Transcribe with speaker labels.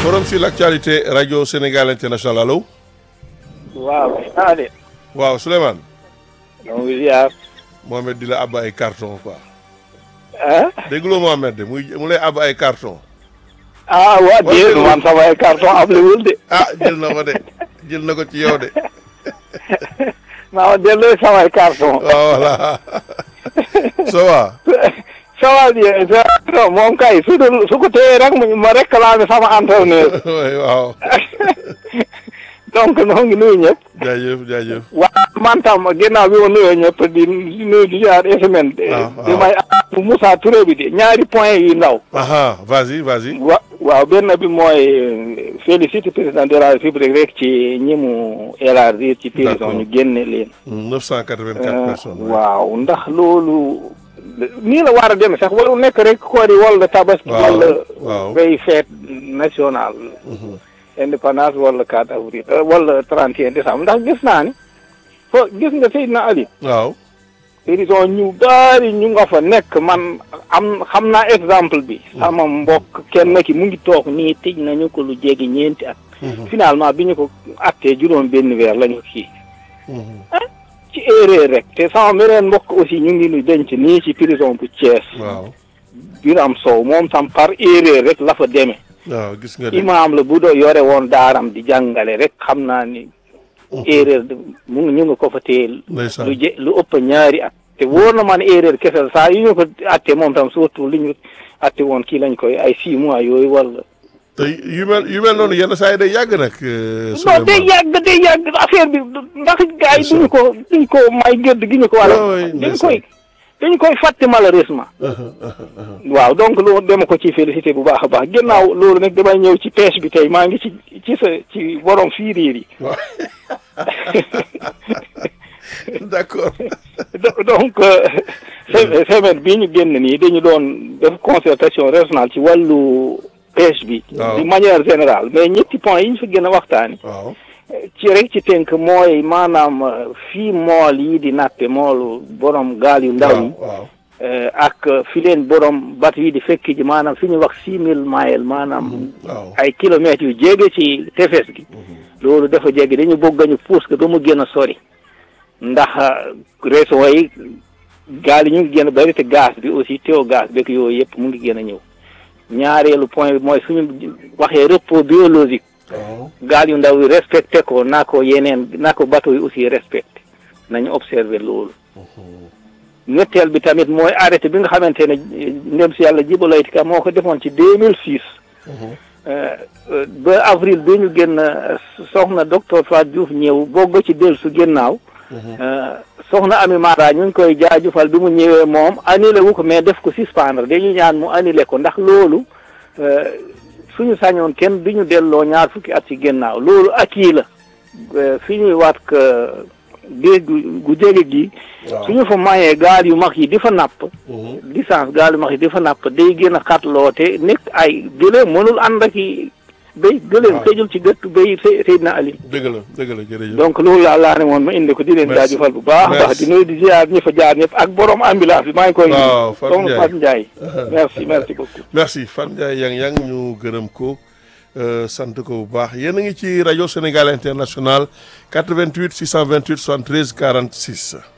Speaker 1: Forum sur l'actualité Radio Sénégal International allo.
Speaker 2: waaw Aliou.
Speaker 1: waaw Souleymane.
Speaker 2: donc ziar.
Speaker 1: Mohamed di la àbb ay carton quoi.
Speaker 2: ah.
Speaker 1: dégguloo Mohamed de mu lay àbb ay carton.
Speaker 2: ah waa déedéet man sama ay carton ablewul de.
Speaker 1: ah jël na ko de jël na ko ci yow de.
Speaker 2: maa ma delloo sama ay carton.
Speaker 1: waaw voilà. ça va.
Speaker 2: ça va bien non moom kay su ko téye rek ma réclamé sama entraîneur.
Speaker 1: waaw.
Speaker 2: donc noo ngi nuyu ñëpp.
Speaker 1: jaajëf.
Speaker 2: waaw man tam ginnaaw bi ma nuyoo ñëpp di nuyu di jaar semaine. di may Moussa Touré bi de ñaari point yu ndaw.
Speaker 1: vas-y.
Speaker 2: waaw benn bi mooy féliciter président de la République rek ci ñi mu élargir ci prison ñu génne leen.
Speaker 1: 984 personnes.
Speaker 2: waaw ndax loolu nii la war a demee sax wala nekk rek koor yi wala tabaski. wala bay fête nationale. indépendance wala 4 avril wala 31 décembre ndax gis naa ni gis nga Seydina Ali.
Speaker 1: waaw.
Speaker 2: prison ñu bari ñu nga fa nekk man xam naa exemple bi. sama mbokk kenn ki mu ngi toog nii tëj nañu ko lu jéggi ñeenti at. finalement bi ñu ko attee juróom benn weer lañu kii. ci erreur rek te sama beneen mbokk aussi ñu ngi nu denc nii ci prison bu Thiès.
Speaker 1: waaw.
Speaker 2: Biram Sow moom tam par erreur rek la fa demee.
Speaker 1: waaw gis nga de
Speaker 2: imaam la bu doo yore woon daaram di jàngale rek xam naa ni. erreur ñu ngi ko fa téye. lu ëpp ñaari at. te wóor na man erreur kese saa yu ñu ko atte moom tam surtout li ñu atte woon kii lañ koy ay 6 mois yooyu wala.
Speaker 1: te yu mel noonu yenn saa yi day yàgg nag.
Speaker 2: non day yàgg affaire bi ndax gars yi duñu ko may gëdd gi ñu ko war a. dañu koy fàtte malheureusement. waaw donc loolu dama ko ci félicité bu baax a baax ginnaaw loolu nag damay ñëw ci pêche bi tey maa ngi ci borom fiiriir yi.
Speaker 1: d'accord.
Speaker 2: donc semaine bii ñu génn nii dañu doon def concertation régionale ci wàllu pêche bi. de manière générale mais ñetti points yi ñu fi gën a waxtaani ci rek ci tënk mooy maanaam fii mool yi di nappe moolu borom gaal yu ndaw yi. ak fi leen borom bateau yi di fekk ji maanaam fi ñu wax 6000 miles maanaam. ay kilomètres yu jege ci tefes gi. loolu dafa jege dañu bëgg ñu pousse ko ba mu gën a sori. ndax réseau yi gaal yi ñu ngi gën a bari te gaz bi aussi teew gaz beeg yooyu yëpp mu ngi gën a ñëw. ñaareelu point bi mooy suñu waxee repos biologique. gaal yu ndaw yi respecté ko naa ko bateau yi aussi respecté nañu observer loolu. ñetteel bi tamit mooy arrêté bi nga xamante ne ndem si yàlla Djibo Leyti Ka moo ko defoon ci 2006. ba avril bi ñu génn soxna docteur Fatou Diouf ñëw bogg ci dellu su ginnaaw. soxna Ami Mara ñu ngi koy jaajëfal bi mu ñëwee moom annulé wu ko mais def ko suspendre dañuy ñaan mu annulé ko ndax loolu suñu sañoon kenn duñu delloo ñaar fukki at ci ginnaaw loolu akii la fi ñuy waat que géej gu jege gi. suñu fa mayee gaal yu mag yi di fa napp. licence gaal yu mag yi di fa napp day gën a xatloo te nekk ay gëléem mënul ànd ak i béy gëléem tëjul ci gëttu béy Seydina Ali.
Speaker 1: dëgg la jërëjëf.
Speaker 2: donc loolu laa ne woon ma indi ko di leen jaajëfal bu baax di nuyu di ziar ñi fa jaar ñëpp ak borom ambulance bi maa ngi koy.
Speaker 1: waaw Fane
Speaker 2: Ndiaye merci beaucoup.
Speaker 1: merci Fane Ndiaye yang ñu gërëm ko sant ko bu baax yéen a ngi ci rajo Sénégal International 88 628 73 46.